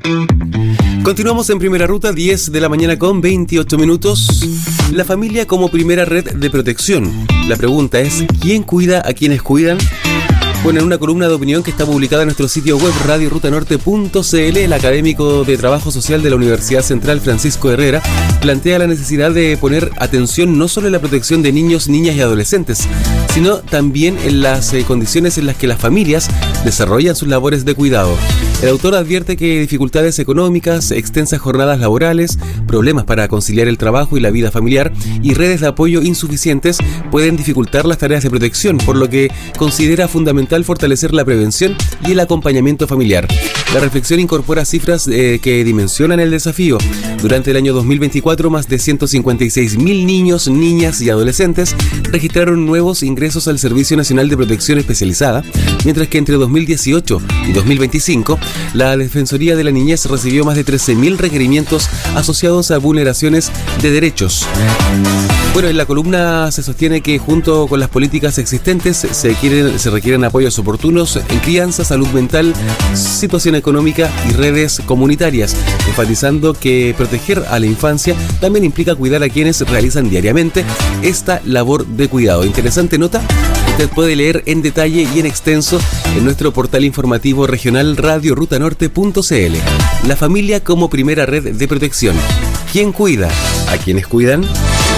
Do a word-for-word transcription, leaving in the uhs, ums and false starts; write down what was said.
Continuamos en Primera Ruta, diez de la mañana con veintiocho minutos. La familia como primera red de protección. La pregunta es, ¿quién cuida a quienes cuidan? Bueno, en una columna de opinión que está publicada en nuestro sitio web radio ruta norte punto c l, el académico de Trabajo Social de la Universidad Central, Francisco Herrera, plantea la necesidad de poner atención no solo en la protección de niños, niñas y adolescentes, sino también en las eh, condiciones en las que las familias desarrollan sus labores de cuidado. El autor advierte que dificultades económicas, extensas jornadas laborales, problemas para conciliar el trabajo y la vida familiar y redes de apoyo insuficientes pueden dificultar las tareas de protección, por lo que considera fundamental fortalecer la prevención y el acompañamiento familiar. La reflexión incorpora cifras eh, que dimensionan el desafío. Durante el año dos mil veinticuatro, más de ciento cincuenta y seis mil niños, niñas y adolescentes registraron nuevos ingresos al Servicio Nacional de Protección Especializada, mientras que entre dos mil dieciocho y dos mil veinticinco, la Defensoría de la Niñez recibió más de trece mil requerimientos asociados a vulneraciones de derechos. Bueno, en la columna se sostiene que junto con las políticas existentes se, quieren, se requieren apoyos oportunos en crianza, salud mental, situación económica y redes comunitarias, enfatizando que proteger a la infancia también implica cuidar a quienes realizan diariamente esta labor de cuidado. Interesante nota. Usted puede leer en detalle y en extenso en nuestro portal informativo regional radio ruta norte punto c l. La familia como primera red de protección. ¿Quién cuida a quienes cuidan?